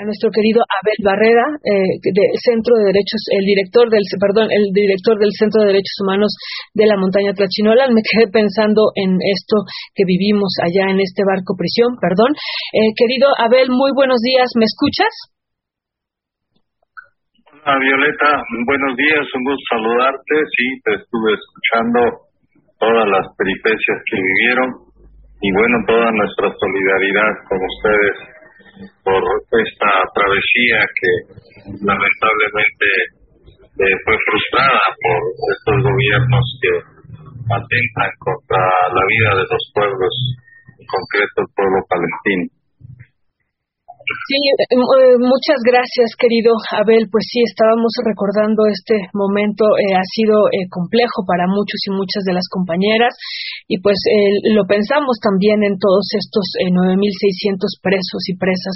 a nuestro querido Abel Barrera, Centro de Derechos, el director del Centro de Derechos Humanos de la Montaña Tlachinolan. Me quedé pensando en esto que vivimos allá en este barco prisión, querido Abel, muy buenos días, ¿me escuchas? Hola Violeta, buenos días, un gusto saludarte. Sí, te estuve escuchando todas las peripecias que vivieron y bueno, toda nuestra solidaridad con ustedes por esta travesía que lamentablemente fue frustrada por estos gobiernos que atentan contra la vida de los pueblos, en concreto el pueblo palestino. Sí, muchas gracias, querido Abel. Pues sí, estábamos recordando este momento, ha sido complejo para muchos y muchas de las compañeras, y pues lo pensamos también en todos estos 9,600 presos y presas